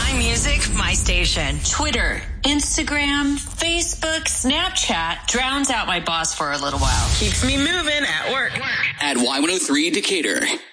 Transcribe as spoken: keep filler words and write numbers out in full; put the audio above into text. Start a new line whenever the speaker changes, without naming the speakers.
My music, my station. Twitter, Instagram, Facebook, Snapchat drowns out my boss for a little while.
Keeps me moving at work.
At Y one oh three Decatur.